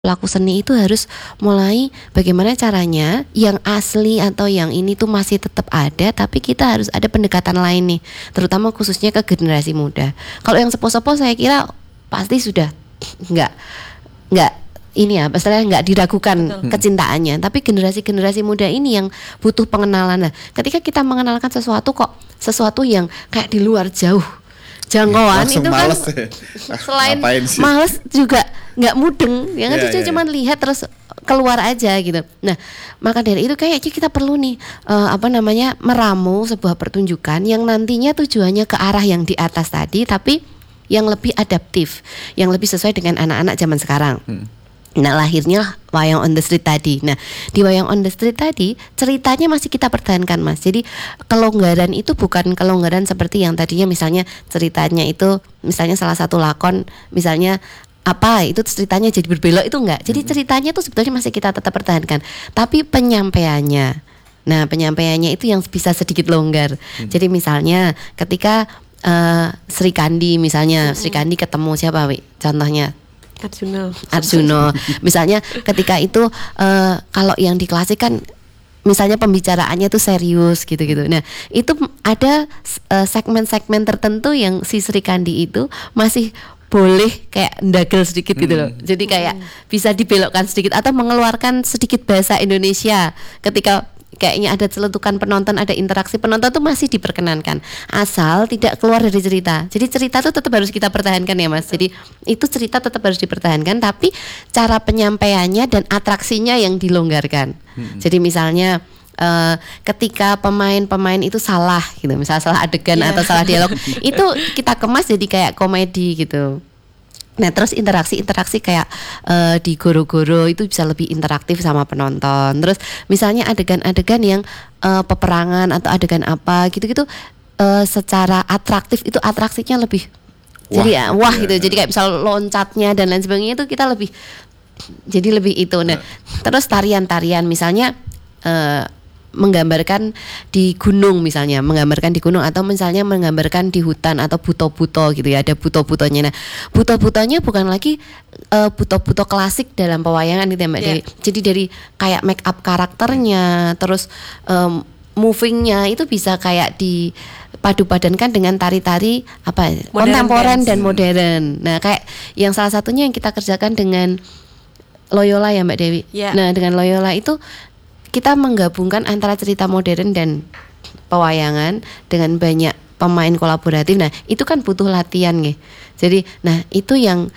pelaku seni itu harus mulai bagaimana caranya yang asli atau yang ini tuh masih tetap ada, tapi kita harus ada pendekatan lain nih, terutama khususnya ke generasi muda. Kalau yang sepo-sepo saya kira pasti sudah nggak ini ya, pastinya nggak diragukan kecintaannya. Tapi generasi muda ini yang butuh pengenalan. Nah, ketika kita mengenalkan sesuatu yang kayak di luar jauh jangkauan itu kan males ya. Selain males juga nggak mudeng, ya kan cuma lihat terus keluar aja gitu. Nah, maka dari itu kayaknya kita perlu nih meramu sebuah pertunjukan yang nantinya tujuannya ke arah yang di atas tadi, tapi yang lebih adaptif, yang lebih sesuai dengan anak-anak zaman sekarang. Nah, lahirnya Wayang on the Street tadi. Nah, di Wayang on the Street tadi ceritanya masih kita pertahankan, Mas. Jadi kelonggaran itu bukan kelonggaran seperti yang tadinya misalnya ceritanya itu misalnya salah satu lakon misalnya apa itu ceritanya jadi berbelok, itu enggak. Jadi ceritanya tuh sebetulnya masih kita tetap pertahankan, tapi penyampaiannya. Nah, penyampaiannya itu yang bisa sedikit longgar. Jadi misalnya ketika Sri Kandi misalnya, Sri Kandi ketemu siapa, Wi? Contohnya Arjuna. Misalnya ketika itu kalau yang di klasik kan misalnya pembicaraannya tuh serius gitu-gitu. Nah, itu ada segmen-segmen tertentu yang si Sri Kandi itu masih boleh kayak ndagel sedikit gitu loh. Jadi kayak bisa dibelokkan sedikit atau mengeluarkan sedikit bahasa Indonesia ketika kayaknya ada celetukan penonton, ada interaksi penonton tuh masih diperkenankan, asal tidak keluar dari cerita. Jadi cerita tuh tetap harus kita pertahankan ya, Mas. Jadi itu cerita tetap harus dipertahankan, tapi cara penyampaiannya dan atraksinya yang dilonggarkan. Jadi misalnya ketika pemain itu salah gitu, misalnya salah adegan atau salah dialog, itu kita kemas jadi kayak komedi gitu. Nah, terus interaksi kayak di goro-goro itu bisa lebih interaktif sama penonton. Terus misalnya adegan-adegan yang peperangan atau adegan apa gitu-gitu secara atraktif itu atraksinya lebih jadi wah gitu. Jadi kayak misal loncatnya dan lain sebagainya itu kita lebih itu. Nah, terus tarian-tarian misalnya menggambarkan di gunung misalnya, menggambarkan di gunung atau misalnya menggambarkan di hutan atau buto-buto gitu ya, ada buto-butonya. Nah, buto-butonya bukan lagi buto-buto klasik dalam pewayangan gitu ya, Mbak Dewi. Jadi dari kayak make up karakternya, terus movingnya itu bisa kayak dipadu-padankan dengan tari-tari kontemporer dan modern. Nah, kayak yang salah satunya yang kita kerjakan dengan Loyola ya, Mbak Dewi. Nah, dengan Loyola itu kita menggabungkan antara cerita modern dan pewayangan dengan banyak pemain kolaboratif. Nah, itu kan butuh latihan nih. Jadi, nah itu yang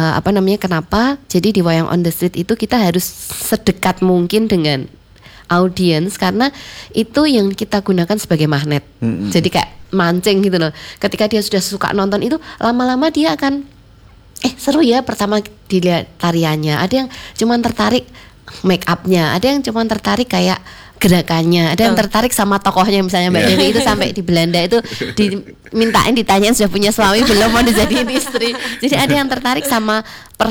kenapa jadi di Wayang on the Street itu kita harus sedekat mungkin dengan audiens, karena itu yang kita gunakan sebagai magnet. Jadi kayak mancing gitu loh. Ketika dia sudah suka nonton itu, lama-lama dia akan seru ya pertama dilihat tariannya. Ada yang cuman tertarik make up-nya, ada yang cuma tertarik kayak gerakannya, ada yang tertarik sama tokohnya misalnya Mbak Dewi itu sampai di Belanda itu ditanyain sudah punya suami belum, mau dijadiin istri. Jadi ada yang tertarik sama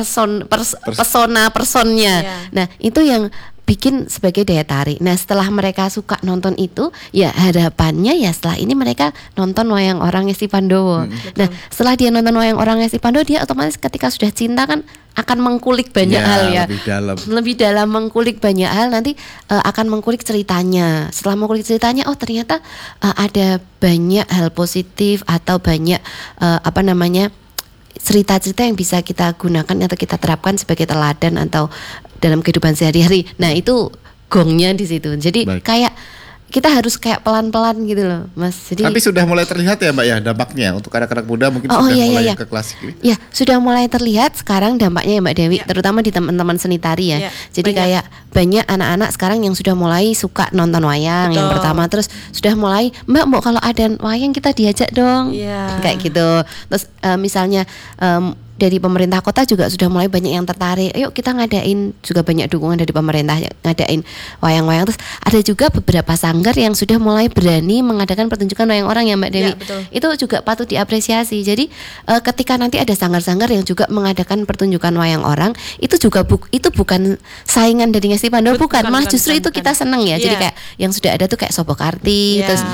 personnya. Nah, itu yang bikin sebagai daya tarik. Nah, setelah mereka suka nonton itu, ya harapannya ya setelah ini mereka nonton Wayang Orang Ngesti Pandowo. Nah, setelah dia nonton Wayang Orang Ngesti Pandowo, dia otomatis ketika sudah cinta kan akan mengkulik banyak hal ya. Lebih dalam mengkulik banyak hal, nanti akan mengkulik ceritanya. Setelah mengkulik ceritanya, oh ternyata ada banyak hal positif atau banyak cerita-cerita yang bisa kita gunakan atau kita terapkan sebagai teladan atau dalam kehidupan sehari-hari. Nah, itu gongnya di situ. Jadi kayak kita harus kayak pelan-pelan gitu loh, Mas. Jadi, tapi sudah mulai terlihat ya, Mbak ya, dampaknya untuk anak-anak muda mungkin sudah mulai ke klasik ini. Ya, sudah mulai terlihat sekarang dampaknya ya, Mbak Dewi, terutama di teman-teman seni tari ya. Jadi kayak banyak anak-anak sekarang yang sudah mulai suka nonton wayang. Yang pertama, terus sudah mulai, Mbak kalau ada wayang kita diajak dong. Kayak gitu. Terus misalnya dari pemerintah kota juga sudah mulai banyak yang tertarik. Ayo kita ngadain, juga banyak dukungan dari pemerintah ngadain wayang-wayang. Terus ada juga beberapa sanggar yang sudah mulai berani mengadakan pertunjukan wayang orang ya, Mbak Dewi. Itu juga patut diapresiasi. Jadi ketika nanti ada sanggar-sanggar yang juga mengadakan pertunjukan wayang orang, itu juga itu bukan saingan dari Ngesti Pandowo, bukan. Malah justru itu kita seneng ya. Jadi kayak yang sudah ada tuh kayak Sobokarti, terus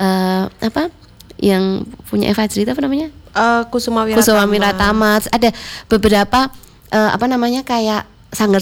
yang punya Eva Cerita apa namanya? Kusuma Wiratama. Ada beberapa kayak sanggar